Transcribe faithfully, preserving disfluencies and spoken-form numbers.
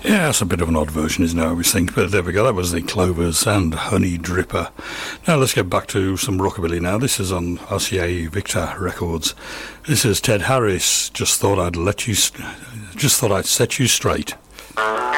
Yeah, it's a bit of an odd version, isn't it, I always think, but there we go, that was the Clovers and Honey Dripper. Now let's get back to some rockabilly now. This is on R C A Victor Records. This is Ted Harris, Just Thought I'd Let You, Just Thought I'd Set You Straight.